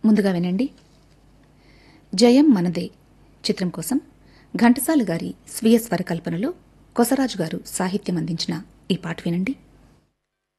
ముందుగా వినండి. జయం మనదే చిత్రం కోసం ఘంటసాల గారి స్వీయ స్వరకల్పనలో కొసరాజు గారు సాహిత్యం అందించిన ఈ పాట వినండి.